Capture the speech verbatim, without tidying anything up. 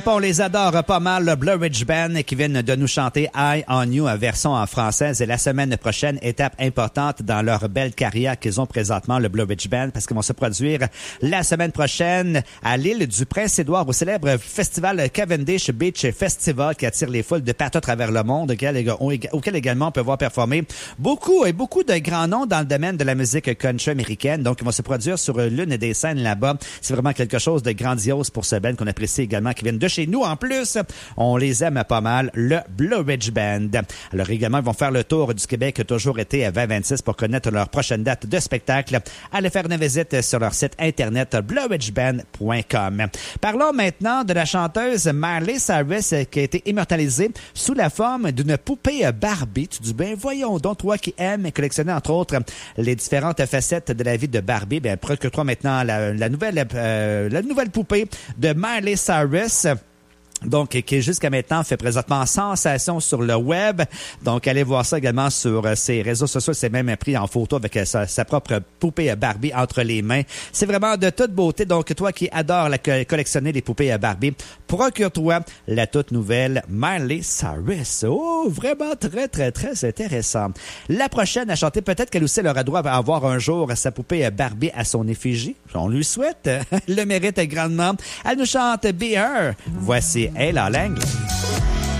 On les adore pas mal, le Blue Ridge Band qui viennent de nous chanter Eye on You en version en française. Et la semaine prochaine, étape importante dans leur belle carrière qu'ils ont présentement, le Blue Ridge Band, parce qu'ils vont se produire la semaine prochaine à l'île du Prince-Édouard au célèbre festival Cavendish Beach Festival qui attire les foules de partout à travers le monde, auquel, auquel également on peut voir performer beaucoup et beaucoup de grands noms dans le domaine de la musique country américaine. Donc, ils vont se produire sur l'une des scènes là-bas. C'est vraiment quelque chose de grandiose pour ce band qu'on apprécie également, qui viennent de chez nous. En plus, on les aime pas mal, le Blue Ridge Band. Alors également, ils vont faire le tour du Québec, toujours été à vingt vingt-six pour connaître leur prochaine date de spectacle. Allez faire une visite sur leur site internet blue ridge band point com. Parlons maintenant de la chanteuse Miley Cyrus qui a été immortalisée sous la forme d'une poupée Barbie. Tu dis, ben voyons donc, toi qui aimes collectionner entre autres les différentes facettes de la vie de Barbie, ben procure-toi maintenant la, la nouvelle euh, la nouvelle poupée de Miley Cyrus. Donc, qui jusqu'à maintenant fait présentement sensation sur le web. Donc, allez voir ça également sur ses réseaux sociaux. C'est même pris en photo avec sa, sa propre poupée Barbie entre les mains. C'est vraiment de toute beauté. Donc, toi qui adores la, collectionner les poupées Barbie, procure-toi la toute nouvelle Miley Cyrus. Oh, vraiment très, très, très intéressant. La prochaine à chanter, peut-être qu'elle aussi aura droit à avoir un jour sa poupée Barbie à son effigie. On lui souhaite. Le mérite grandement. Elle nous chante Be Her. Voici Elle en l'angle.